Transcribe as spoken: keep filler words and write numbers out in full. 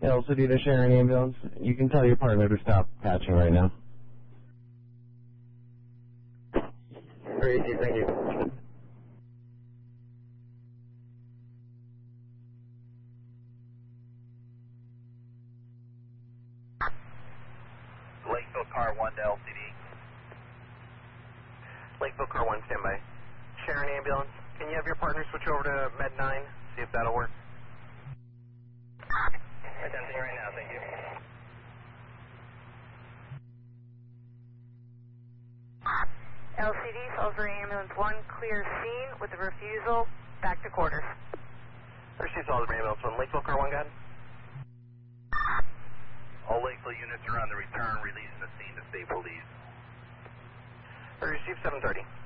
L C D to share an ambulance. You can tell your partner to stop patching right now. Very easy, thank you. Lakeville Car one to L C D. Lakeville Car one, standby. Share an ambulance. Can you have your partner switch over to Med nine? See if that'll work. Attempting right now, thank you. L C D, Salisbury Ambulance one, clear scene with a refusal, back to quarters. Receive Salisbury Ambulance one, Lakeville Car one, got it? All Lakeville units are on the return, releasing the scene to stay police. Receive seven thirty.